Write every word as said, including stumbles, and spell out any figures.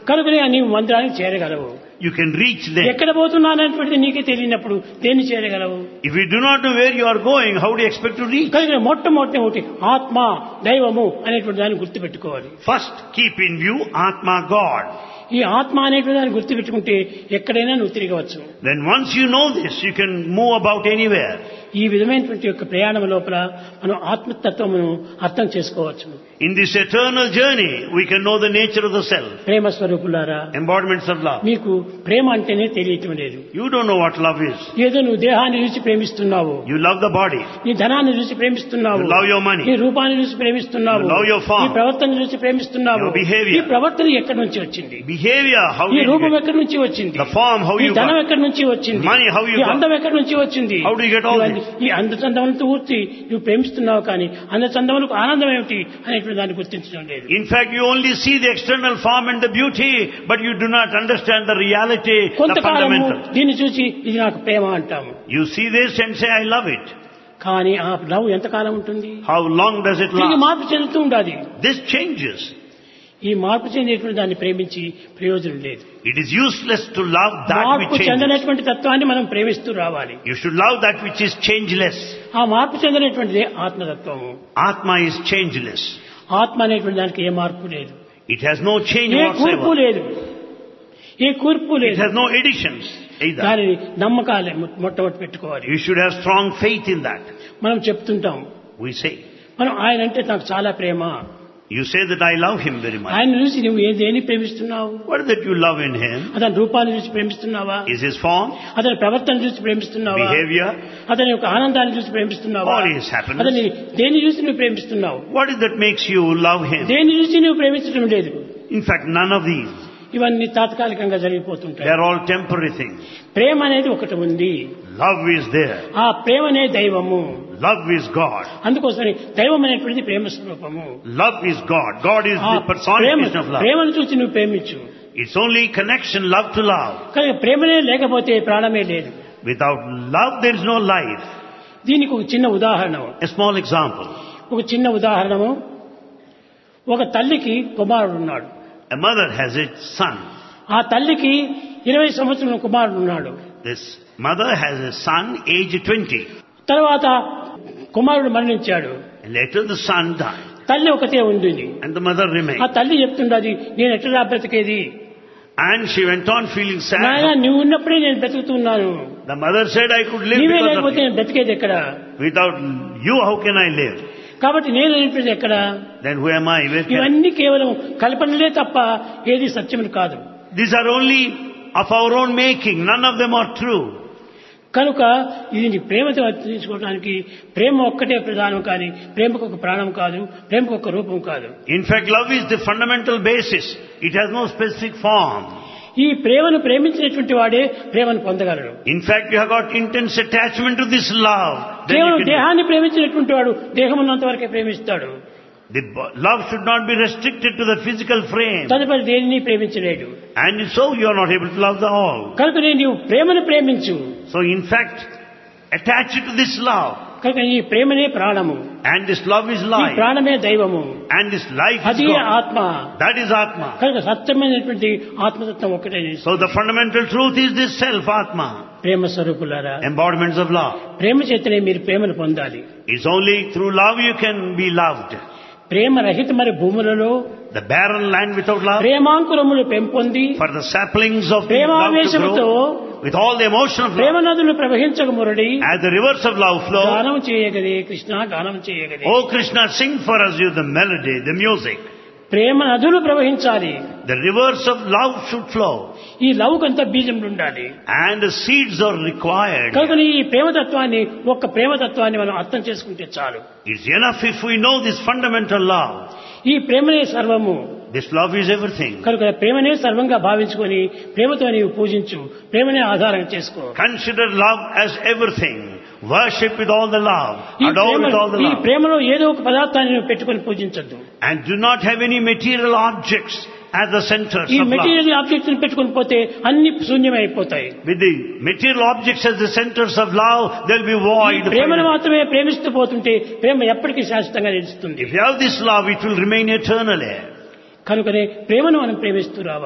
కనుకనే నీవు మందిరానికి చేరగలవు. You can reach there. ఎక్కడ పోతున్నాననేటువంటిది నీకే తెలియనప్పుడు దేన్ని చేరగలవు? If you do not know where you are going, how do you expect to reach? కనుక మొట్టమొదటి ఒకటి ఆత్మ దైవము అనేటువంటి దాన్ని గుర్తుపెట్టుకోవాలి. First, keep in view Atma, God. ఈ ఆత్మ అనేటువంటి దాన్ని గుర్తుపెట్టుకుంటే ఎక్కడైనా నువ్వు తిరగవచ్చు. Then once you know this, you can move about anywhere. ఈ విధమైనటువంటి యొక్క ప్రయాణం లోపల మనం ఆత్మతత్వమును అర్థం చేసుకోవచ్చు. In this eternal journey, we can know the nature of the self. ప్రేమ స్వరూపులారా, Embodiments of love. మీకు ప్రేమ అంటేనే తెలియటం లేదు. You don't know what love is. ఏదో నువ్వు దేహాన్ని చూసి ప్రేమిస్తున్నావు, You love the body. నీ ధనాన్ని చూసి ప్రేమిస్తున్నావు, You love your money. నీ రూపాన్ని చూసి ప్రేమిస్తున్నావు, You love your form. నీ ప్రవర్తన చూసి ప్రేమిస్తున్నావు. Your behavior. ఈ ప్రవర్తన ఎక్కడి నుంచి వచ్చింది? Behavior, how ఈ you రూపం get. ఎక్కడి నుంచి వచ్చింది? The form, how ఈ you ధనం got. ఎక్కడి నుంచి వచ్చింది? Money, how you ఈ got. అందం ఎక్కడి నుంచి వచ్చింది? How do you get all ఇవన్నీ ఈ అందచందములతో ఊర్చి నువ్వు ప్రేమిస్తున్నావు, కానీ అందచందములకు ఆనందం ఏమిటి అనేటువంటి దాన్ని గుర్తించడం లేదు. In fact, you only see the external form and the beauty, but you do not understand the reality, the కొంతకాలము fundamental. దీన్ని చూసి ఇది నాకు ప్రేమ అంటాము, You see this and say, I love it. కానీ ఆ లవ్ ఎంతకాలం ఉంటుంది? How long does it తిరిగి last? మార్పు చెందుతూ ఉండాలి. This changes. ఈ మార్పు చెందేటువంటి దాన్ని ప్రేమించి ప్రయోజనం లేదు. It is useless to love that which మార్పు changes. చెందినటువంటి తత్వాన్ని మనం ప్రేమిస్తూ రావాలి. You should love that which is changeless. ఆ మార్పు చెందినటువంటిదే ఆత్మతత్వము. Atma is changeless. ఆత్మ అనేటువంటి దానికి ఏ మార్పు లేదు, It has no change ఏ కూర్పు whatsoever. లేదు, ఏ కూర్పు It లేదు. has no additions either. దానిని నమ్మకాలే మొట్టమొదటి పెట్టుకోవాలి. You should have strong faith in that. మనం చెప్తుంటాం, We say. మనం ఆయన అంటే నాకు చాలా ప్రేమ. You say that I love him very much. ఆయన చూసి నువ్వు ఏ దేని ప్రేమిస్తున్నావు? What is that you love in him? అతని రూపాన్ని చూసి ప్రేమిస్తున్నావా? Is his form, అతని ప్రవర్తన చూసి ప్రేమిస్తున్నావా? behavior? అతని యొక్క ఆనందాన్ని చూసి ప్రేమిస్తున్నావా? All his happiness. అతని దేన్ని చూసి నువ్వు ప్రేమిస్తున్నావు? What is that makes you love him? దేన్ని చూసి నువ్వు ప్రేమించడం లేదు. In fact, none of these. ఇవన్నీ తాత్కాలికంగా జరిగిపోతుంటాయి. They are all temporary things. ప్రేమ అనేది ఒకటి ఉంది. Love is there. ఆ ప్రేమనే దైవము. Love is God. అందుకోసమని దైవం అనేటువంటిది ప్రేమ స్వరూపము. Love is God. God is ఆ the personification of love. ప్రేమను చూసి నువ్వు ప్రేమించు. It's only connection, love to love. కానీ ప్రేమనే లేకపోతే ప్రాణమే లేదు. Without love, there is no life. దీనికి ఒక చిన్న ఉదాహరణ, A small example. ఒక చిన్న ఉదాహరణము. ఒక తల్లికి కుమారుడు ఉన్నాడు. A mother has a son. ఆ తల్లికి ఇరవై సంవత్సరాల కుమారుడు ఉన్నాడు. This mother has a son aged twenty. తర్వాత కుమారుడు మరణించాడు. And later the son died. తల్లి ఒకతే ఉంది. And the mother ఆ remained. తల్లి చెప్తుండది, నేను ఎట్లా బ్రతికేది? And she went on feeling నాయన sad. నువ్వు ఉన్నప్పుడే నేను బ్రతుకుతున్నాను, The mother said, I could live నీవే because లేకపోతే of you. నేను బ్రతికేది ఎక్కడ? Without you, how can I live? కాబట్టి నేను అనేటువంటిది ఎక్కడ? Then who am I? Where can I? ఇవన్నీ కేవలం కల్పనలే తప్ప ఏది సత్యములు కాదు. These are only of our own making. None of them are true. కనుక ఇది ప్రేమతో తీసుకోవడానికి ప్రేమ ఒక్కటే ప్రధానం, కానీ ప్రేమకు ఒక ప్రాణం కాదు, ప్రేమకు ఒక రూపం కాదు. In fact, love is the fundamental basis. It has no specific form. ఈ ప్రేమను ప్రేమించినటువంటి వాడే ప్రేమను పొందగలడు. In fact, you have got intense attachment to this love. Then you కేవలం can- దేహాన్ని ప్రేమించినటువంటి వాడు దేహం ఉన్నంత వరకే ప్రేమిస్తాడు. The bo- love should not be restricted to the physical frame. తదుపరి దేనిని ప్రేమించలేడు. And so you are not able to love the all. కనుక నీవు ప్రేమను ప్రేమించు. So in fact, attach it to this love. కనుక ఈ ప్రేమనే ప్రాణము, And this love is ఈ life. ప్రాణమే దైవము, And this life is అది God. ఆత్మ. That is Atma. కనుక సత్యమైనటువంటి ఆత్మతత్వం ఒకటే. So the fundamental truth is this self, Atma. ప్రేమ స్వరూపులారా, Embodiments of love. ప్రేమ చేతనే మీరు ప్రేమను పొందాలి. It's only through love you can be loved. ప్రేమ రహిత మరి భూములలో The barren land without love. ప్రేమాంకురములు పెంపొంది For the saplings of love to ప్రేమావేశముతో grow. With all the emotion of Prema love. నదులు ప్రవహించక Muradi As the rivers of love flow. గానం చేయగలే కృష్ణ, గానం చేయగలే. Oh Krishna, sing for us you the melody, the music. ప్రేమ నదులు ప్రవహించాలి. The rivers of love should flow. ఈ లవ్కంతా బీజం ఉండాలి. And the seeds are required. కనుక ఈ ప్రేమతత్వాన్ని, ఒక్క ప్రేమతత్వాన్ని మనం అర్థం చేసుకుంటే చాలు. It's enough if we know this fundamental love. ఈ ప్రేమనే సర్వము. This love is everything. కనుక ప్రేమనే సర్వంగా భావించుకొని ప్రేమతో నీవు పూజించు, ప్రేమనే ఆధారం చేసుకో. Consider love as everything. Worship with all the love. ఈ Adore Prema, with all the ఈ love. ప్రేమలో ఏదో ఒక పదార్థాన్ని నువ్వు పెట్టుకొని పూజించద్దు. And do not have any material objects as the centers ఈ of love. మెటీరియల్ ఆబ్జెక్ట్స్ ని పెట్టుకొని పోతే అన్ని శూన్యమైపోతాయి. With the material objects as the centers of love, there will be void. ప్రేమను మాత్రమే ప్రేమిస్తూ పోతుంటే ప్రేమ ఎప్పటికీ శాశ్వతంగా నిలుస్తుంది. If you have this love, it will remain eternally. కనుకనే ప్రేమను మనం ప్రేమిస్తూ రావాలి.